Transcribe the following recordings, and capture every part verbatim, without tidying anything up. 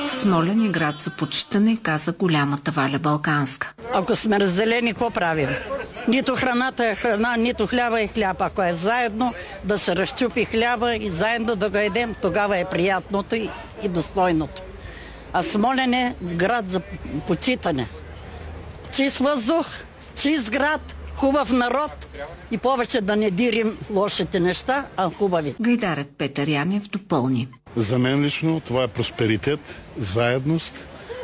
Смолян е град за почитане, каза голямата Валя Балканска. Ако сме разделени, какво правим? Нито храната е храна, нито хляба е хляб. Ако е заедно да се разчупи хляба и заедно да го едем, тогава е приятното и, и достойното. А Смолян е град за почитане. Чист въздух, чист град, хубав народ и повече да не дирим лошите неща, а хубави. Гайдарът Петър Янев допълни. За мен лично това е просперитет, заедност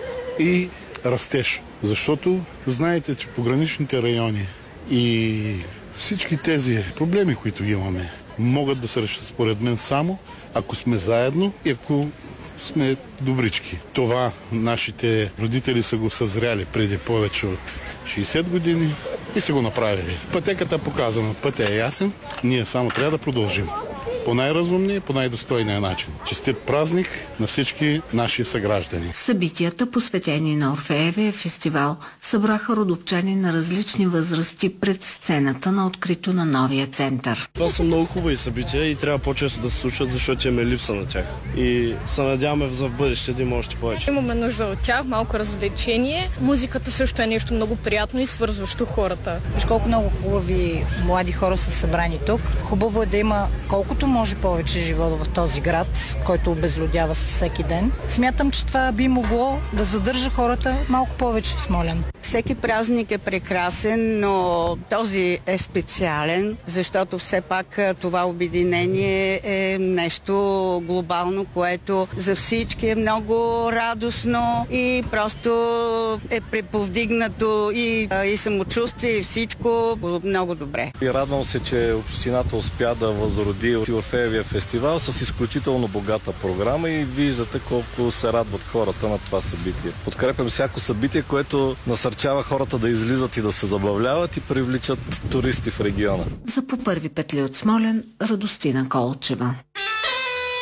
и растеж. Защото знаете, че пограничните райони и всички тези проблеми, които имаме, могат да се решат според мен само ако сме заедно и ако сме добрички. Това нашите родители са го съзряли преди повече от шейсет години и са го направили. Пътеката е показана, пътя е ясен, ние само трябва да продължим. По най-разумния, по най-достойния начин. Честит празник на всички наши съграждани. Събитията, посветени на Орфеевия фестивал, събраха родопчани на различни възрасти пред сцената на открито на новия център. Това са много хубави събития и трябва по-често да се случват, защото имаме липса на тях. И се надяваме за в бъдеще да има още повече. Имаме нужда от тях, малко развлечение. Музиката също е нещо много приятно и свързващо хората. Виж колко много хубави млади хора са събрани тук. Хубаво е да има колкото може повече живот в този град, който обезлюдява се всеки ден. Смятам, че това би могло да задържа хората малко повече в Смолян. Всеки празник е прекрасен, но този е специален, защото все пак това обединение е нещо глобално, което за всички е много радостно и просто е преповдигнато и, и самочувствие и всичко много добре. И радвам се, че общината успя да възроди Орфеевия фестивал с изключително богата програма и виждате колко се радват хората на това събитие. Подкрепям всяко събитие, което насърчава хората да излизат и да се забавляват и привличат туристи в региона. За по първи петли от Смолян, Радостина Колчева.